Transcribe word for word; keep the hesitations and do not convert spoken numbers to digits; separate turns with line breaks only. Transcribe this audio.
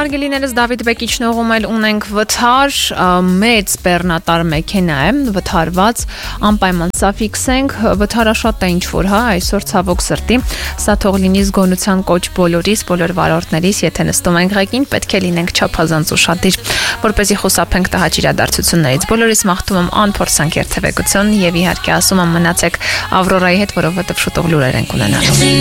Հարգելիներս Դավիթ Բեկիչն ուղում էլ ունենք վթար, մեծ բեռնատար մեքենա է, վթարված, անպայման սա ֆիքսենք, վթարը շատ է ինչ-որ, հա, այսօր ցավոք սրտի, սա թող լինի զգոնության կոչ բոլորիս, բոլոր վարորդներիս, եթե նստում ենք ղեկին, պետք է լինենք չափազանց ուշադիր, որպեսզի խուսափենք տհաճ իրադարձություններից։ Բոլորիս մաղթում եմ անփորձանք երթևեկություն եւ իհարկե ասում եմ մնացեք Ավրորայի հետ, որովհետեւ շուտով լուրեր ենք ունենալու։